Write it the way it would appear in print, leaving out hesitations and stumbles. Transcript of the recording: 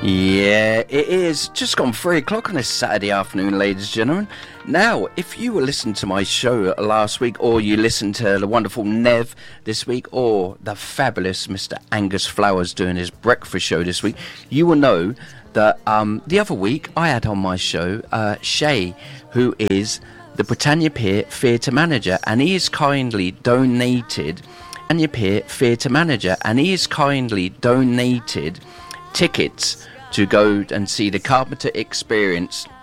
Yeah, it is just gone 3 o'clock on this Saturday afternoon, ladies and gentlemen. Now, if you were listening to my show last week, or you listened to the wonderful Nev this week, or the fabulous Mr. Angus Flowers doing his breakfast show this week, you will know that the other week I had on my show Shay, who is the Britannia Pier Theatre Manager, and he has kindly donated tickets to go and see the Carpenter Experience